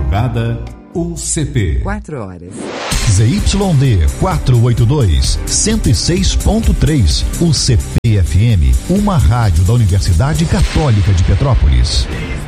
Madrugada UCP. 4 horas. ZYD 482, 106.3, UCP FM, uma rádio da Universidade Católica de Petrópolis.